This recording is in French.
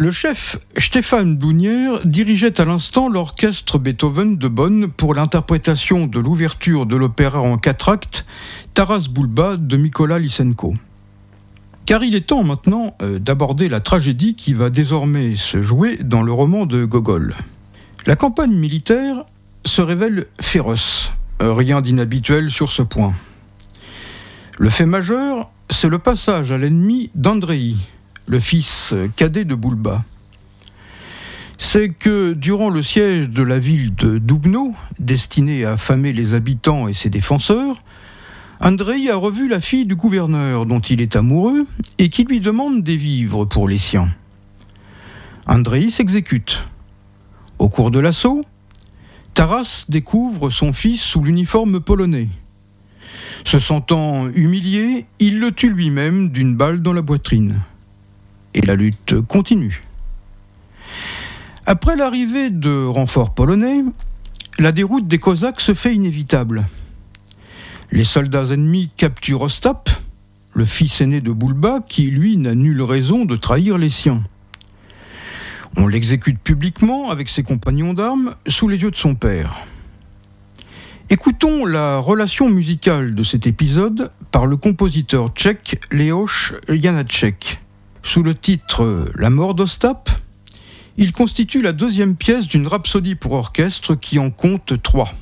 Le chef Stéphane Dounière dirigeait à l'instant l'orchestre Beethoven de Bonn pour l'interprétation de l'ouverture de l'opéra en 4 actes Taras Bulba de Mikola Lysenko. Car il est temps maintenant d'aborder la tragédie qui va désormais se jouer dans le roman de Gogol. La campagne militaire se révèle féroce, rien d'inhabituel sur ce point. Le fait majeur, c'est le passage à l'ennemi d'Andreï, le fils cadet de Bulba. C'est que durant le siège de la ville de Dubno, destiné à affamer les habitants et ses défenseurs, Andreï a revu la fille du gouverneur dont il est amoureux et qui lui demande des vivres pour les siens. Andreï s'exécute. Au cours de l'assaut, Taras découvre son fils sous l'uniforme polonais. Se sentant humilié, il le tue lui-même d'une balle dans la poitrine. Et la lutte continue. Après l'arrivée de renforts polonais, la déroute des Cosaques se fait inévitable. Les soldats ennemis capturent Ostap, le fils aîné de Bulba, qui, lui, n'a nulle raison de trahir les siens. On l'exécute publiquement avec ses compagnons d'armes sous les yeux de son père. Écoutons la relation musicale de cet épisode par le compositeur tchèque Leoš Janáček. Sous le titre « La mort d'Ostap », il constitue la 2e pièce d'une rhapsodie pour orchestre qui en compte 3.